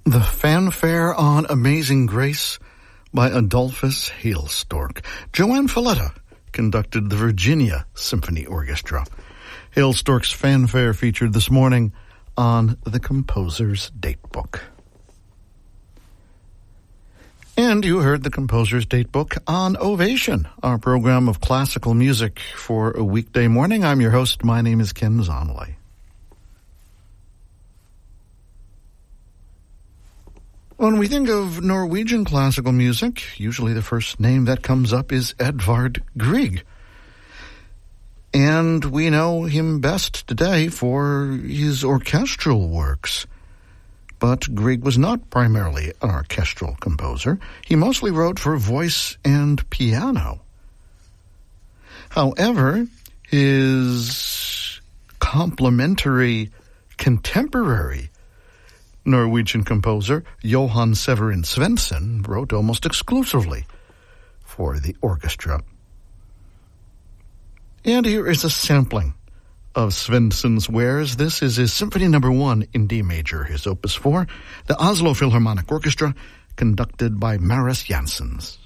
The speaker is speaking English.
The Fanfare on Amazing Grace by Adolphus Hailstork. Joanne Falletta conducted the Virginia Symphony Orchestra. Hailstork's fanfare featured this morning on the Composer's Datebook. And you heard the Composer's Datebook on Ovation, our program of classical music for a weekday morning. I'm your host. My name is Ken Zonley. When we think of Norwegian classical music, usually the first name that comes up is Edvard Grieg. And we know him best today for his orchestral works. But Grieg was not primarily an orchestral composer. He mostly wrote for voice and piano. However, his complementary contemporary Norwegian composer Johan Severin Svendsen wrote almost exclusively for the orchestra. And here is a sampling of Svendsen's wares. This is his Symphony No. 1 in D major, his Opus 4, the Oslo Philharmonic Orchestra, conducted by Maris Janssens.